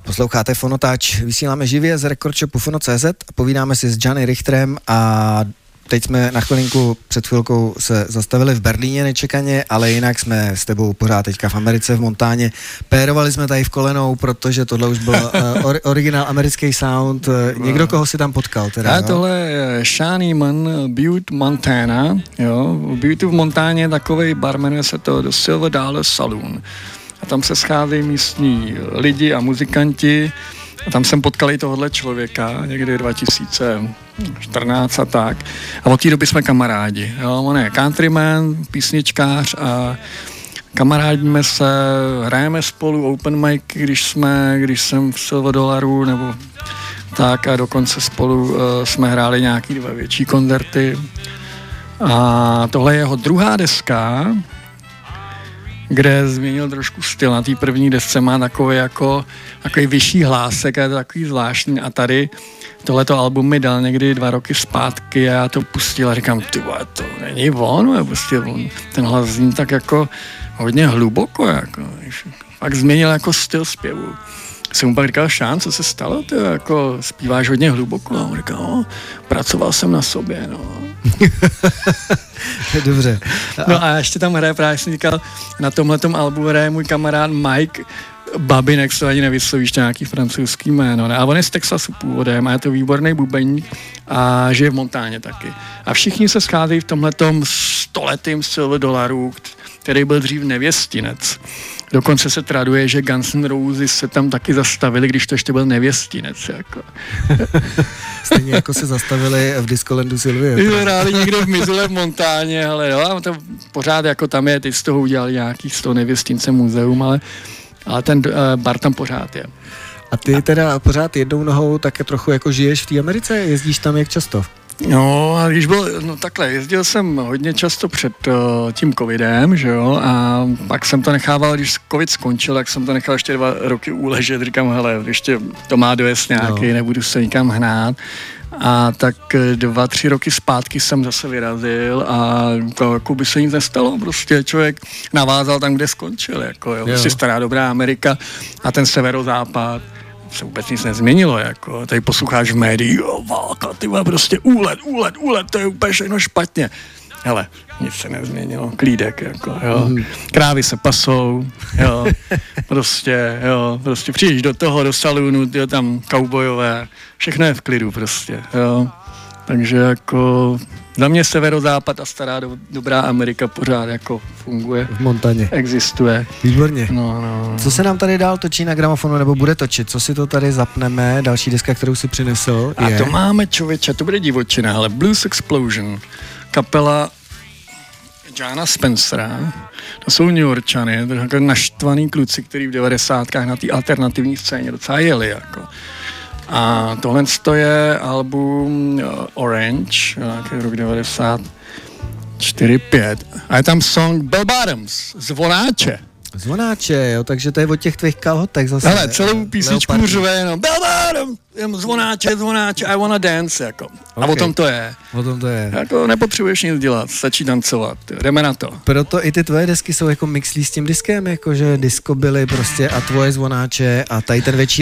Posloucháte Fonotáč, vysíláme živě z rekordshopu Fono.cz a povídáme si s Gianni Richterem a teď jsme na chvilinku před chvilkou se zastavili v Berlíně nečekaně, ale jinak jsme s tebou pořád teďka v Americe, v Montáně. Pérovali jsme tady v kolenou, protože tohle už byl originál americký sound. Někdo, koho si tam potkal teda, tohle je Sean Eman, Butte, Montana. Jo. V Butte v Montáně je takovej bar, jmenuje se to The Silver Dollar Saloon. A tam se scházejí místní lidi a muzikanti. A tam jsem potkal i tohohle člověka, někdy 2014 a tak. A od té doby jsme kamarádi. Jo? On je countryman, písničkář a kamarádíme se, hrajeme spolu open mic, když jsem v Silver Dollaru nebo tak a dokonce spolu jsme hráli nějaký 2 větší koncerty. A tohle je jeho druhá deska, kde změnil trošku styl. Na té první desce má takový vyšší hlásek a je to takový zvláštní. A tady tohleto album mi dal někdy 2 roky zpátky a já to pustil a říkám, ty vole, to není on, prostě on, ten hlas zní tak jako hodně hluboko, jako, pak změnil jako styl zpěvu. Jsem mu pak říkal, Šán, co se stalo, ty jako zpíváš hodně hluboko. A on říkal, no, pracoval jsem na sobě, no. Dobře. No a ještě tam hraje, právě jsem říkal, na tomhletom albu hraje můj kamarád Mike Babinek, co ani nevyslovíš nějaký francouzský jméno, ne? A on je z Texasu původem a je to výborný bubeník a žije v Montáně taky. A všichni se scházejí v tomhletom stoletým Silver Dollaru, který byl dřív nevěstinec. Dokonce se traduje, že Guns N' Roses se tam taky zastavili, když to ještě byl nevěstinec. Jako. Stejně jako se zastavili v Discolandu Sylvie. Hráli někde v Mizule v Montáně, ale jo, to pořád jako tam je, teď z toho udělali nějaký z toho nevěstince muzeum, ale ten bar tam pořád je. A ty teda pořád jednou nohou tak trochu jako žiješ v té Americe? Jezdíš tam jak často? No, a když takhle, jezdil jsem hodně často před tím covidem, že jo, a pak jsem to nechával, když covid skončil, tak jsem to nechal ještě 2 roky uležet, říkám, hele, ještě to má dojezd nějaký, nebudu se nikam hnát. A tak 2-3 roky zpátky jsem zase vyrazil a to jako by se nic nestalo, prostě člověk navázal tam, kde skončil, jako jo. Prostě stará dobrá Amerika a ten severozápad se vůbec nic nezměnilo, jako. Tady posloucháš v médiích, válka, ty vole, prostě úlet, to je úplně všechno špatně. Hele, nic se nezměnilo, klídek, jako, jo. Krávy se pasou, jo, prostě přijdeš do salonu, jo, tam kaubojové, všechno je v klidu, prostě, jo. Takže jako za mě severozápad a stará dobrá Amerika pořád jako funguje. V Montaně. Existuje. Výborně. No. Co se nám tady dál točí na gramofonu, nebo bude točit? Co si to tady zapneme? Další deska, kterou si přinesl, je... A to máme, člověče, to bude divočina, ale Blues Explosion, kapela Jana Spencera, to jsou New Yorkčany, to jsou naštvaný kluci, který v 90kách na té alternativní scéně docela jeli, jako. A tohle je album Orange, nějaký rok 94-5. A je tam song Bell Bottoms, Zvonáče. Zvonáče, jo, takže to je od těch tvých kalhotek zase. Hele, celou písničku řve jenom Bell Bottoms, zvonáče, I wanna dance, jako. Okay. A o tom to je. O tom to je. Jako nepotřebuješ nic dělat, stačí tancovat, jdeme na to. Proto i ty tvoje desky jsou jako mixlí s tím diskem, jakože disco byly prostě a tvoje Zvonáče a tady ten větší